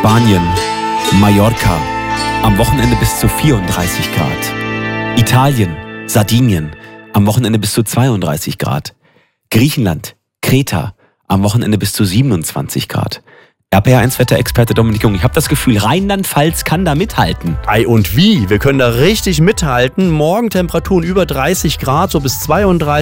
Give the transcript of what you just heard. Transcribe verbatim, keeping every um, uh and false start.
Spanien, Mallorca, am Wochenende bis zu vierunddreißig Grad. Italien, Sardinien, am Wochenende bis zu zweiunddreißig Grad. Griechenland, Kreta, am Wochenende bis zu siebenundzwanzig Grad. R P R eins Wetterexperte Dominik Jung, ich habe das Gefühl, Rheinland-Pfalz kann da mithalten. Ei und wie? Wir können da richtig mithalten. Morgen Temperaturen über dreißig Grad, so bis zweiunddreißig.